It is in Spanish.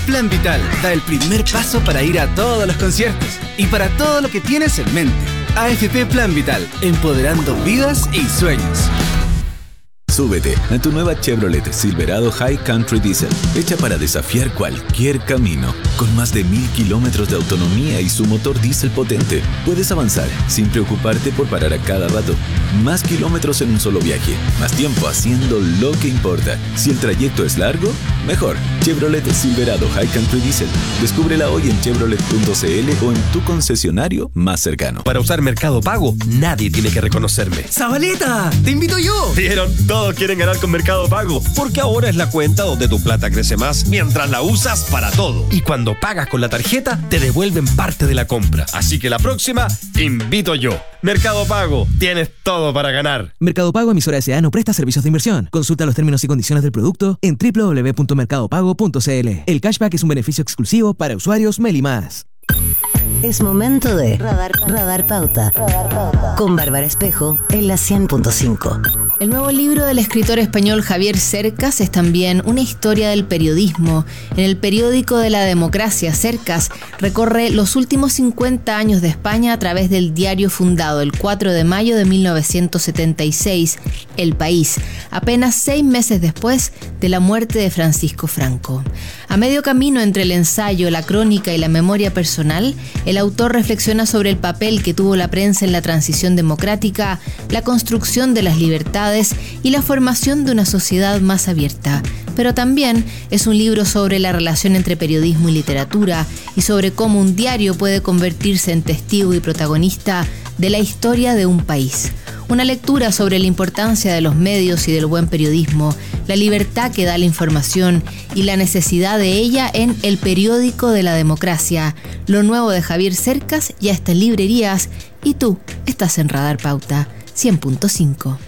Plan Vital da el primer paso para ir a todos los conciertos y para todo lo que tienes en mente. AFP Plan Vital, empoderando vidas y sueños. Súbete a tu nueva Chevrolet Silverado High Country Diesel, hecha para desafiar cualquier camino. Con más de 1000 kilómetros de autonomía y su motor diésel potente, puedes avanzar sin preocuparte por parar a cada rato. Más kilómetros en un solo viaje, más tiempo haciendo lo que importa. Si el trayecto es largo, mejor. Chevrolet Silverado High Country Diesel. Descúbrela hoy en chevrolet.cl o en tu concesionario más cercano. Para usar Mercado Pago, nadie tiene que reconocerme. ¡Zabaleta! ¡Te invito yo! ¿Vieron? Todos quieren ganar con Mercado Pago, porque ahora es la cuenta donde tu plata crece más mientras la usas para todo. Y cuando pagas con la tarjeta, te devuelven parte de la compra. Así que la próxima, invito yo. Mercado Pago, tienes todo para ganar. Mercado Pago, emisora S.A. no presta servicios de inversión. Consulta los términos y condiciones del producto en www.mercadopago.cl. El cashback es un beneficio exclusivo para usuarios Meli+. Es momento de Radar Pauta con Bárbara Espejo en la 100.5. El nuevo libro del escritor español Javier Cercas es también una historia del periodismo. En el periódico de la democracia, Cercas recorre los últimos 50 años de España a través del diario fundado el 4 de mayo de 1976, El País, apenas 6 meses después de la muerte de Francisco Franco. A medio camino entre el ensayo, la crónica y la memoria personal, el autor reflexiona sobre el papel que tuvo la prensa en la transición democrática, la construcción de las libertades y la formación de una sociedad más abierta. Pero también es un libro sobre la relación entre periodismo y literatura y sobre cómo un diario puede convertirse en testigo y protagonista de la historia de un país. Una lectura sobre la importancia de los medios y del buen periodismo, la libertad que da la información y la necesidad de ella en El Periódico de la Democracia. Lo nuevo de Javier Cercas ya está en librerías y tú estás en Radar Pauta 100.5.